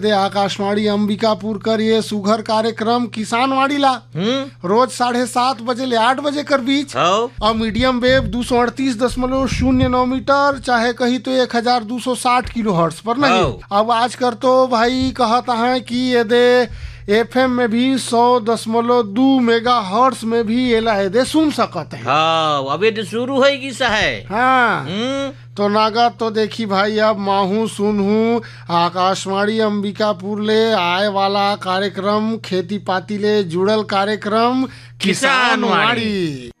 दे आकाशवाणी अंबिकापुर कर ये सुघर कार्यक्रम किसान वाड़ी ला रोज 7:30 बजे ले 8 बजे कर बीच और मीडियम वेव 238.09 मीटर चाहे कहीं तो 1260 किलो हर्ट्ज पर नहीं। अब आज कर तो भाई कहता है कि ये दे FM में भी 100.2 मेगा हर्ट्ज में भी ये दे सुन सकते हैं। हाँ अबे तो शुरू है कि है। हाँ तो नागा तो देखी भाई अब माहू सुनहू आकाशवाणी अंबिकापुर ले आए वाला कार्यक्रम खेती पाती ले जुड़ल कार्यक्रम किसान वाड़ी।